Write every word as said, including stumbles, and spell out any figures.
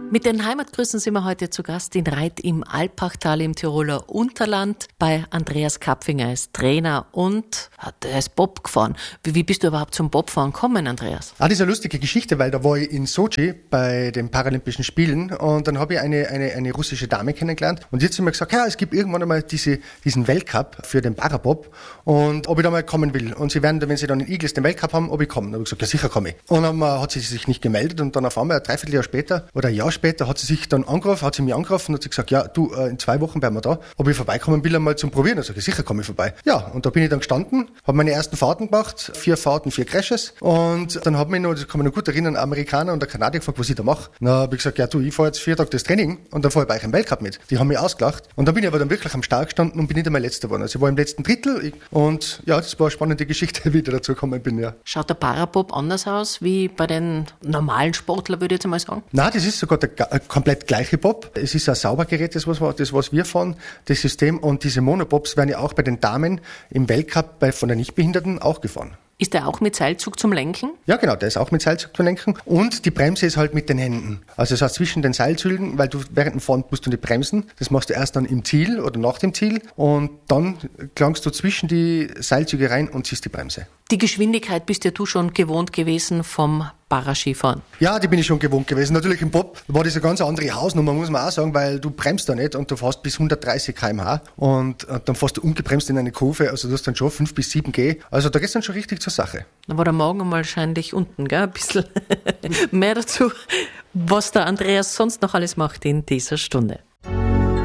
Mit den Heimatgrüßen sind wir heute zu Gast in Reit im Alpachtal im Tiroler Unterland bei Andreas Kapfinger. Er ist Trainer und er ist Bob gefahren. Wie, wie bist du überhaupt zum Bobfahren gekommen, Andreas? Ah, das ist eine lustige Geschichte, weil da war ich in Sochi bei den Paralympischen Spielen und dann habe ich eine, eine, eine russische Dame kennengelernt und jetzt hat sie mir gesagt, ja, es gibt irgendwann einmal diese, diesen Weltcup für den Parabob und ob ich da mal kommen will. Und sie werden, wenn sie dann in Igels den Weltcup haben, ob ich komme. Dann habe ich gesagt, ja sicher komme ich. Und dann hat sie sich nicht gemeldet und dann auf einmal ein Dreivierteljahr später oder ein Jahr später hat sie sich dann angerufen, hat sie mich angerufen und hat sie gesagt, ja, du, in zwei Wochen wären wir da, ob ich vorbeikommen will, einmal zum Probieren. Dann sage ich, sicher komme ich vorbei. Ja, und da bin ich dann gestanden, habe meine ersten Fahrten gemacht, vier Fahrten, vier Crashes und dann hat mich noch, das kann man noch gut erinnern, ein Amerikaner und der Kanadier gefragt, was ich da mache. Dann habe ich gesagt, ja du, ich fahre jetzt vier Tage das Training und dann fahre ich bei euch im Weltcup mit. Die haben mich ausgelacht und dann bin ich aber dann wirklich am Start gestanden und bin nicht einmal Letzter geworden. Also ich war im letzten Drittel und ja, das war eine spannende Geschichte, wie ich da dazu gekommen bin, ja. Schaut der Parabob anders aus wie bei den normalen Sportlern, würde ich jetzt mal sagen? Nein, das ist sogar der komplett gleiche Bob. Es ist ein Saubergerät, das was, das, was wir fahren, das System. Und diese Monobobs werden ja auch bei den Damen im Weltcup bei, von den Nichtbehinderten auch gefahren. Ist der auch mit Seilzug zum Lenken? Ja, genau, der ist auch mit Seilzug zum Lenken. Und die Bremse ist halt mit den Händen. Also das heißt zwischen den Seilzügen, weil du während dem Fahren musst du nicht bremsen. Das machst du erst dann im Ziel oder nach dem Ziel. Und dann klangst du zwischen die Seilzüge rein und ziehst die Bremse. Die Geschwindigkeit bist ja du schon gewohnt gewesen vom Paraskifahren. Ja, die bin ich schon gewohnt gewesen. Natürlich im Bob war das eine ganz andere Hausnummer, muss man auch sagen, weil du bremst da nicht und du fährst bis hundertdreißig Kilometer pro Stunde und, und dann fährst du ungebremst in eine Kurve, also du hast dann schon fünf bis sieben G. Also da geht's dann schon richtig zur Sache. Dann war der Magen wahrscheinlich unten, gell? Ein bisschen mehr dazu, was der Andreas sonst noch alles macht in dieser Stunde.